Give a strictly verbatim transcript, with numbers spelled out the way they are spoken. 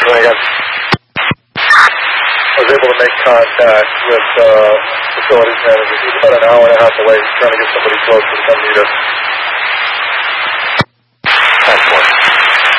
Again. I was able to make contact with uh, facilities managers. He was about an hour and a half away. He's trying to get somebody close to come meet us.